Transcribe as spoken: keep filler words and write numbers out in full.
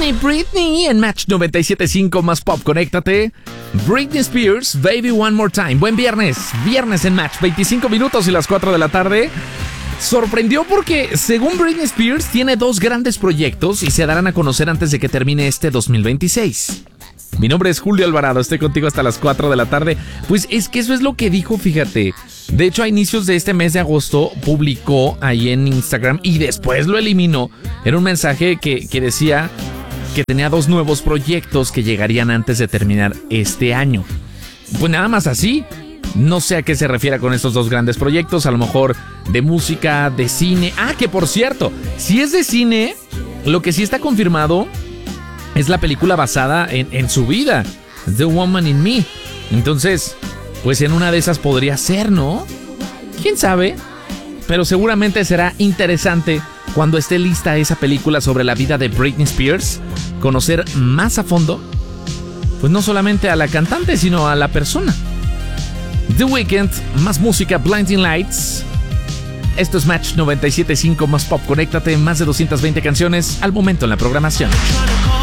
My Britney en Match noventa y siete punto cinco más pop, conéctate. Britney Spears, Baby One More Time. Buen viernes, viernes en Match, veinticinco minutos y las cuatro de la tarde. Sorprendió porque, según Britney Spears, tiene dos grandes proyectos y se darán a conocer antes de que termine este dos mil veintiséis. Mi nombre es Julio Alvarado, estoy contigo hasta las cuatro de la tarde. Pues es que eso es lo que dijo, fíjate. De hecho, a inicios de este mes de agosto publicó ahí en Instagram y después lo eliminó. Era un mensaje que, que decía que tenía dos nuevos proyectos que llegarían antes de terminar este año. Pues nada más así. No sé a qué se refiere con estos dos grandes proyectos. A lo mejor de música, de cine. Ah, que por cierto, si es de cine, lo que sí está confirmado es la película basada en, en su vida, The Woman in Me. Entonces, pues en una de esas podría ser, ¿no? ¿Quién sabe? Pero seguramente será interesante cuando esté lista esa película sobre la vida de Britney Spears, conocer más a fondo, pues no solamente a la cantante, sino a la persona. The Weeknd, más música, Blinding Lights. Esto es Match noventa y siete punto cinco más pop, conéctate, más de doscientas veinte canciones al momento en la programación.